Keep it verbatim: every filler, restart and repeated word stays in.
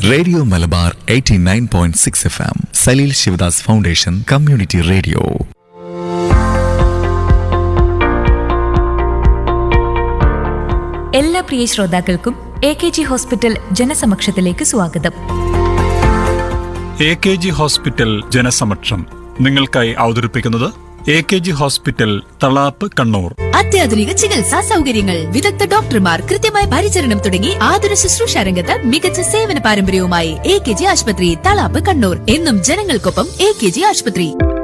Radio Malabar eighty nine point six F M, Saleel Sivadas foundation community radio. എല്ലാ പ്രിയ ശ്രോതാക്കൾക്കും A K G hospital ജനസമക്ഷത്തിലേക്ക് സ്വാഗതം. A K G hospital ജനസമക്ഷം നിങ്ങൾക്കായി അവതരിപ്പിക്കുന്നത് A K G hospital Thalap, Kannur. അത്യാധുനിക ചികിത്സാ സൗകര്യങ്ങൾ, വിദഗ്ധ ഡോക്ടർമാർ, കൃത്യമായ പരിചരണം തുടങ്ങി ആതുര ശുശ്രൂഷ രംഗത്ത് മികച്ച സേവന പാരമ്പര്യവുമായി എ കെ ജി ആശുപത്രി, തളാപ്പ്, കണ്ണൂർ. എന്നും ജനങ്ങൾക്കൊപ്പം എ കെ ജി ആശുപത്രി.